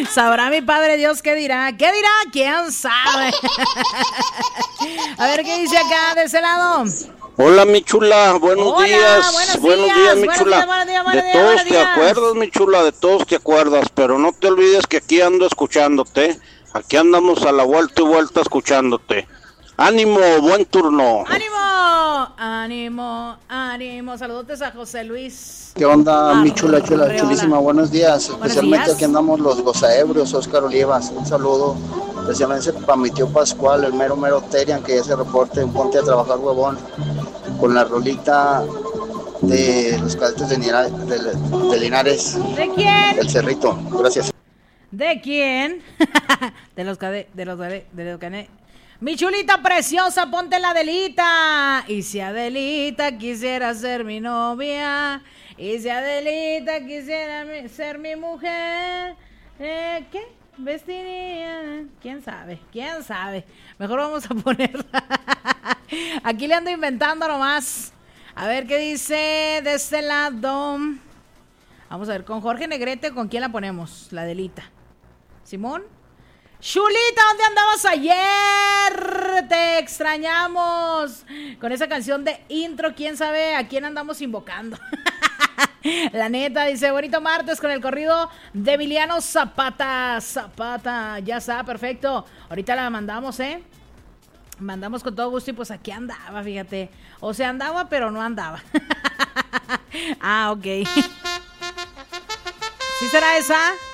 Sabrá mi padre Dios qué dirá. ¿Qué dirá? ¿Quién sabe? A ver qué dice acá de ese lado. Hola, mi chula, buenos días, mi buenos chula. días, De todos te acuerdas, mi chula, de todos te acuerdas, pero no te olvides que aquí ando escuchándote. Aquí andamos a la vuelta y vuelta escuchándote. Ánimo, buen turno. ¡Ánimo! ¡Ánimo! ¡Ánimo! Saludotes a José Luis. ¿Qué onda, mi chula, Arreola. chulísima? Buenos días. Especialmente días. aquí andamos los gozaebrios, Óscar Olivas. Un saludo especialmente para mi tío Pascual, el mero Terian, que ya se reporte en Ponte a Trabajar, huevón, con la rolita de los cadetes de Linares. ¿De quién? El Cerrito. Gracias. ¿De quién? de los Mi chulita preciosa, ponte la Adelita. Y si Adelita quisiera ser mi novia, y si Adelita quisiera ser mi mujer, ¿qué vestiría? ¿Quién sabe? ¿Quién sabe? Mejor vamos a ponerla. Aquí le ando inventando nomás. A ver qué dice de este lado. Vamos a ver, con Jorge Negrete, ¿con quién la ponemos? La Adelita. ¿Simón? Chulita, ¿dónde andabas ayer? Te extrañamos. Con esa canción de intro, quién sabe a quién andamos invocando. La neta, dice, bonito martes con el corrido de Emiliano Zapata. Zapata, ya está, perfecto. Ahorita la mandamos, mandamos con todo gusto y pues aquí andaba, fíjate. O sea, andaba, pero no andaba. Ah, ok. ¿Sí será esa?